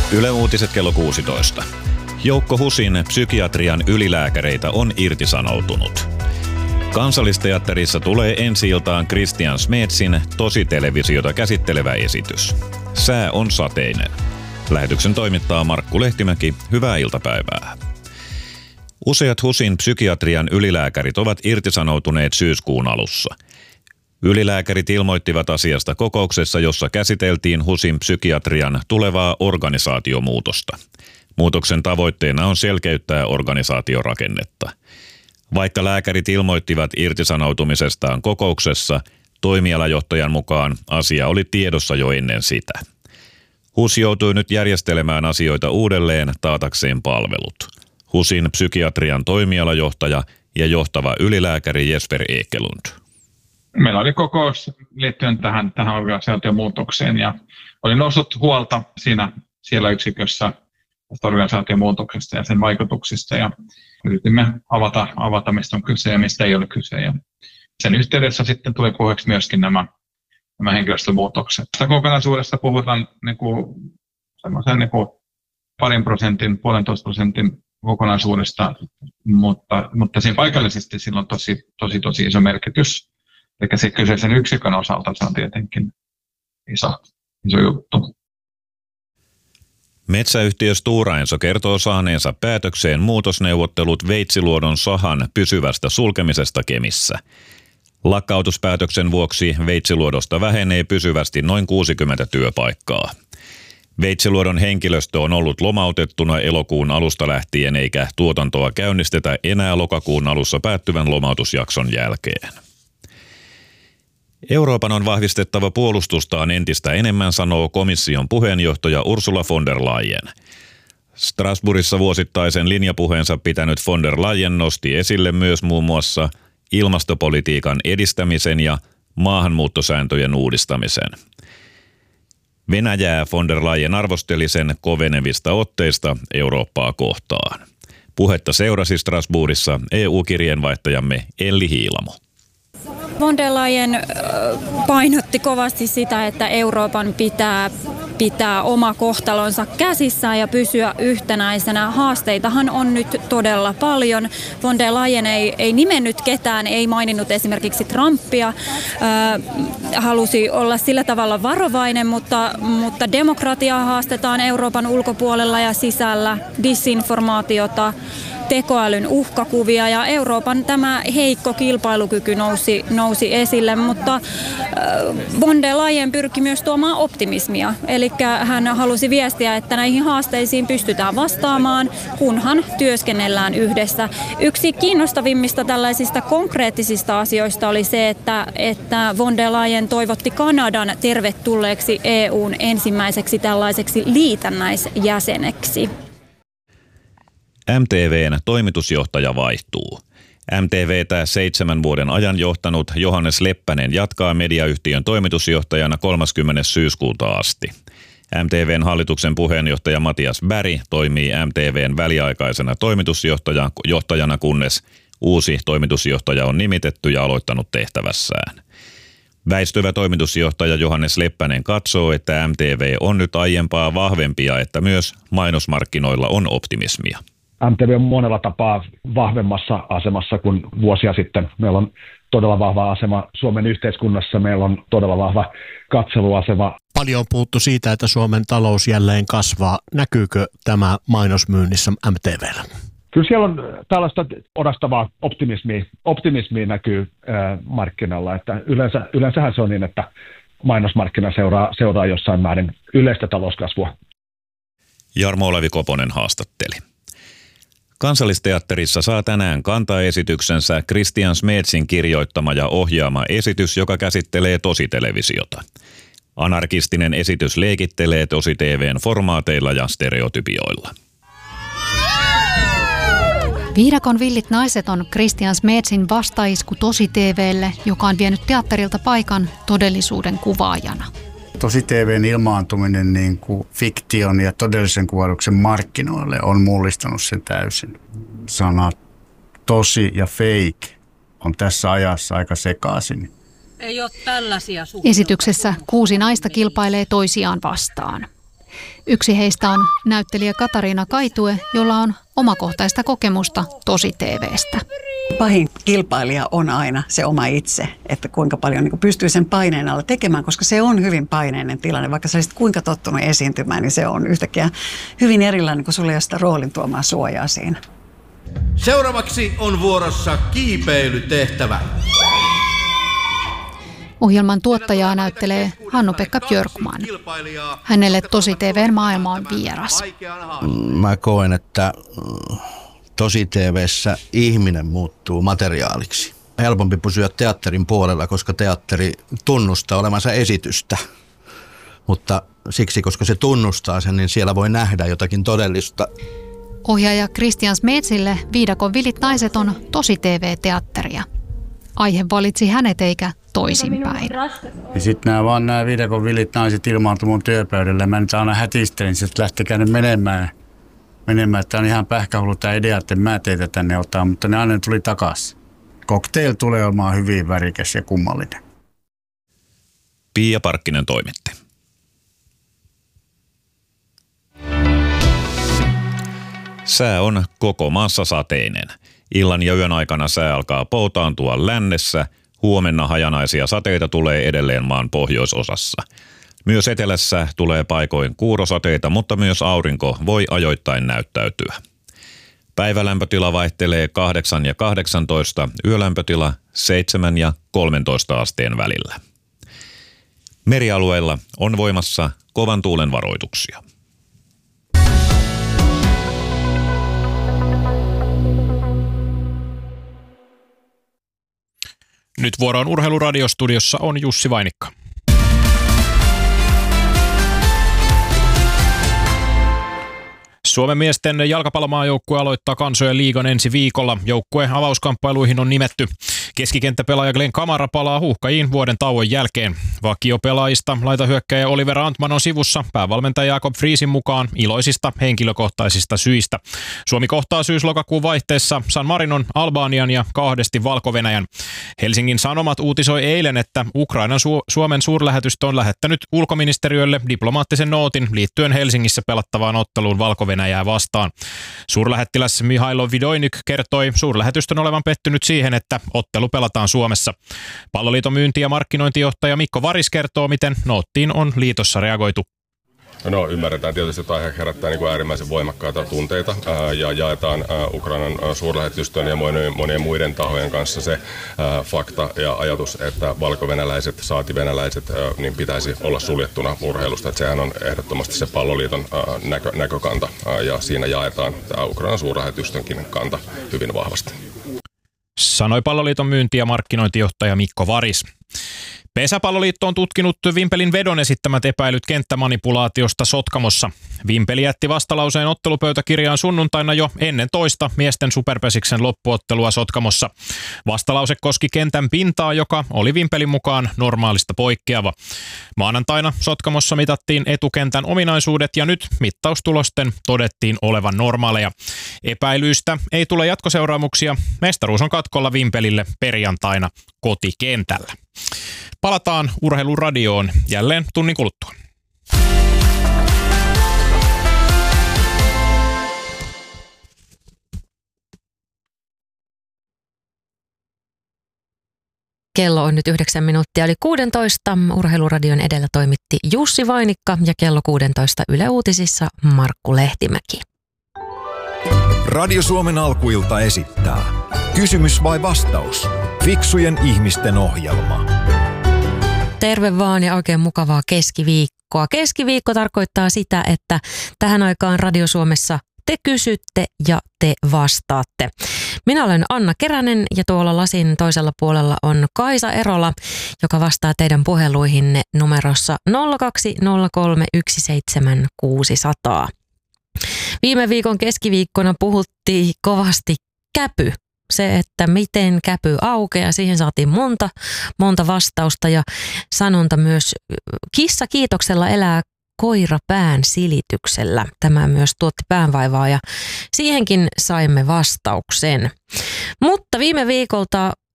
Yle Uutiset kello 16. Joukko HUSin psykiatrian ylilääkäreitä on irtisanoutunut. Kansallisteatterissa tulee ensi-iltaan Christian Smedsin tositelevisiota käsittelevä esitys. Sää on sateinen. Lähetyksen toimittaa Markku Lehtimäki. Hyvää iltapäivää. Useat HUSin psykiatrian ylilääkärit ovat irtisanoutuneet syyskuun alussa. Ylilääkärit ilmoittivat asiasta kokouksessa, jossa käsiteltiin HUSin psykiatrian tulevaa organisaatiomuutosta. Muutoksen tavoitteena on selkeyttää organisaatiorakennetta. Vaikka lääkärit ilmoittivat irtisanoutumisestaan kokouksessa, toimialajohtajan mukaan asia oli tiedossa jo ennen sitä. HUS joutui nyt järjestelemään asioita uudelleen taatakseen palvelut. HUSin psykiatrian toimialajohtaja ja johtava ylilääkäri Jesper Ekelund. Meillä oli kokous liittyen tähän organisaatiomuutokseen ja oli noussut huolta siellä yksikössä tästä organisaatiomuutoksesta ja sen vaikutuksista ja yritimme avata mistä on kyse ja mistä ei ole kyse. Ja sen yhteydessä sitten tuli puheeksi myöskin nämä henkilöstömuutokset. Tästä kokonaisuudesta puhutaan semmoisen 2%, 1,5% kokonaisuudesta, mutta siinä paikallisesti sillä on tosi iso merkitys. Eli se kyseisen yksikön osalta se on tietenkin iso juttu. Metsäyhtiö Stora Enso kertoo saaneensa päätökseen muutosneuvottelut Veitsiluodon sahan pysyvästä sulkemisesta Kemissä. Lakkautuspäätöksen vuoksi Veitsiluodosta vähenee pysyvästi noin 60 työpaikkaa. Veitsiluodon henkilöstö on ollut lomautettuna elokuun alusta lähtien eikä tuotantoa käynnistetä enää lokakuun alussa päättyvän lomautusjakson jälkeen. Euroopan on vahvistettava puolustustaan entistä enemmän, sanoo komission puheenjohtaja Ursula von der Leyen. Strasbourgissa vuosittaisen linjapuheensa pitänyt von der Leyen nosti esille myös muun muassa ilmastopolitiikan edistämisen ja maahanmuuttosääntöjen uudistamisen. Venäjää von der Leyen arvosteli sen kovenevista otteista Eurooppaa kohtaan. Puhetta seurasi Strasbourgissa EU-kirjeenvaihtajamme Elli Hiilamo. Von der Leyen painotti kovasti sitä, että Euroopan pitää oma kohtalonsa käsissään ja pysyä yhtenäisenä. Haasteitahan on nyt todella paljon. Von der Leyen ei nimennyt ketään, ei maininnut esimerkiksi Trumpia. Halusi olla sillä tavalla varovainen, mutta demokratiaa haastetaan Euroopan ulkopuolella ja sisällä, disinformaatiota, tekoälyn uhkakuvia ja Euroopan tämä heikko kilpailukyky nousi esille, mutta von der Leyen pyrki myös tuomaan optimismia. Eli hän halusi viestiä, että näihin haasteisiin pystytään vastaamaan, kunhan työskennellään yhdessä. Yksi kiinnostavimmista tällaisista konkreettisista asioista oli se, että von der Leyen toivotti Kanadan tervetulleeksi EU:n ensimmäiseksi tällaiseksi liitännäisjäseneksi. MTV:n toimitusjohtaja vaihtuu. MTV:tä 7 vuoden ajan johtanut Johannes Leppänen jatkaa mediayhtiön toimitusjohtajana 30. syyskuuta asti. MTV:n hallituksen puheenjohtaja Matias Berg toimii MTV:n väliaikaisena toimitusjohtajana, kunnes uusi toimitusjohtaja on nimitetty ja aloittanut tehtävässään. Väistyvä toimitusjohtaja Johannes Leppänen katsoo, että MTV on nyt aiempaa vahvempi ja että myös mainosmarkkinoilla on optimismia. MTV on monella tapaa vahvemmassa asemassa kuin vuosia sitten. Meillä on todella vahva asema Suomen yhteiskunnassa, meillä on todella vahva katseluasema. Paljon on puhuttu siitä, että Suomen talous jälleen kasvaa. Näkyykö tämä mainosmyynnissä MTV:llä? Kyllä siellä on tällaista orastavaa optimismia näkyy markkinalla. Että yleensähän se on niin, että mainosmarkkina seuraa jossain määrin yleistä talouskasvua. Jarmo Olavi Koponen haastatteli. Kansallisteatterissa saa tänään kantaesityksensä Christian Smedsin kirjoittama ja ohjaama esitys, joka käsittelee tositelevisiota. Anarkistinen esitys leikittelee tosi-TV:n formaateilla ja stereotypioilla. Viidakon villit naiset on Christian Smedsin vastaisku tosi-TV:lle, joka on vienyt teatterilta paikan todellisuuden kuvaajana. Tosi-TV:n ilmaantuminen niin kuin fiktion ja todellisen kuvauksen markkinoille on mullistanut sen täysin. Sanat tosi ja fake on tässä ajassa aika sekaisin. Ei ole tällaisia Esityksessä 6 naista kilpailee toisiaan vastaan. Yksi heistä on näyttelijä Katariina Kaitue, jolla on omakohtaista kokemusta tosi-TV:stä. Pahin kilpailija on aina se oma itse, että kuinka paljon niin pystyy sen paineen alla tekemään, koska se on hyvin paineinen tilanne. Vaikka sä olisit kuinka tottunut esiintymään, niin se on yhtäkkiä hyvin erilainen, kun sulla ei ole sitä roolin tuomaa suojaa siinä. Seuraavaksi on vuorossa kiipeilytehtävä. Ohjelman tuottajaa näyttelee Hannu-Pekka Björkman. Hänelle tosi-TV:n maailma on vieras. Mä koen, että tosi-TV:ssä ihminen muuttuu materiaaliksi. Helpompi pysyä teatterin puolella, koska teatteri tunnustaa olevansa esitystä. Mutta siksi, koska se tunnustaa sen, niin siellä voi nähdä jotakin todellista. Ohjaaja Christian Smetsille Viidakon villit naiset on tosi-TV-teatteria. Aihe valitsi hänet eikä toisinpäin. Ja sitten nämä Viidakon villit naiset ilmaantui mun työpöydälle. Mä nyt aina hätistelin, että lähtekää nyt menemään. Että on ihan pähkähullu tämä idea, että mä teitä tänne ottaa, mutta ne aina tuli takaisin. Cocktail tulee olemaan hyvin värikäs ja kummallinen. Pia Parkkinen toimitti. Sää on koko maassa sateinen. Illan ja yön aikana sää alkaa poutaantua lännessä. Huomenna hajanaisia sateita tulee edelleen maan pohjoisosassa. Myös etelässä tulee paikoin kuurosateita, mutta myös aurinko voi ajoittain näyttäytyä. Päivälämpötila vaihtelee 8 ja 18, yölämpötila 7 ja 13 asteen välillä. Merialueilla on voimassa kovan tuulen varoituksia. Nyt vuoroon Urheiluradiostudiossa on Jussi Vainikka. Suomen miesten jalkapallomaajoukkue aloittaa kansojen liigan ensi viikolla. Joukkueen avauskamppailuihin on nimetty. Keskikenttäpelaaja Glenn Kamara palaa Huuhkajiin vuoden tauon jälkeen. Vakiopelaajista laitahyökkäjä Oliver Antman on sivussa päävalmentaja Jakob Friesin mukaan iloisista henkilökohtaisista syistä. Suomi kohtaa syys-lokakuun vaihteessa San Marinon, Albanian ja kahdesti Valko-Venäjän. Helsingin Sanomat uutisoi eilen, että Ukrainan Suomen suurlähetystö on lähettänyt ulkoministeriölle diplomaattisen nootin liittyen Helsingissä pelattavaan otteluun Valko-Venäjää vastaan. Suurlähettiläs Mihailo Vidoinyk kertoi suurlähetystön olevan pettynyt siihen, että ottelu pelataan Suomessa. Palloliiton myynti- ja markkinointijohtaja Mikko Varis kertoo, miten noottiin on liitossa reagoitu. No, ymmärretään tietysti, että aihe herättää äärimmäisen voimakkaita tunteita ja jaetaan Ukrainan suurlähetystön ja monien muiden tahojen kanssa se fakta ja ajatus, että valko-venäläiset, saati venäläiset, niin pitäisi olla suljettuna urheilusta. Että sehän on ehdottomasti se Palloliiton näkökanta ja siinä jaetaan tämä Ukrainan suurlähetystönkin kanta hyvin vahvasti. Sanoi Palloliiton myynti- ja markkinointijohtaja Mikko Varis. Pesäpalloliitto on tutkinut Vimpelin vedon esittämät epäilyt kenttämanipulaatiosta Sotkamossa. Vimpeli jätti vastalauseen ottelupöytäkirjaan sunnuntaina jo ennen toista miesten superpesiksen loppuottelua Sotkamossa. Vastalause koski kentän pintaa, joka oli Vimpelin mukaan normaalista poikkeava. Maanantaina Sotkamossa mitattiin etukentän ominaisuudet ja nyt mittaustulosten todettiin olevan normaaleja. Epäilyistä ei tule jatkoseuraamuksia. Mestaruus on katkolla Vimpelille perjantaina kotikentällä. Palataan Urheiluradioon jälleen tunnin kuluttua. Kello on nyt 9 minuuttia yli 16. Urheiluradion edellä toimitti Jussi Vainikka ja kello 16 Yle Uutisissa Markku Lehtimäki. Radio Suomen alkuilta esittää Kysymys vai vastaus? Fiksujen ihmisten ohjelma. Terve vaan ja oikein mukavaa keskiviikkoa. Keskiviikko tarkoittaa sitä, että tähän aikaan Radio Suomessa te kysytte ja te vastaatte. Minä olen Anna Keränen ja tuolla lasin toisella puolella on Kaisa Erola, joka vastaa teidän puheluihinne numerossa 020317600. Viime viikon keskiviikkona puhuttiin kovasti käpy. Se, että miten käpy aukeaa, siihen saatiin monta vastausta ja sanonta myös kissa kiitoksella elää koira pään silityksellä. Tämä myös tuotti päänvaivaa ja siihenkin saimme vastauksen. Mutta viime viikolta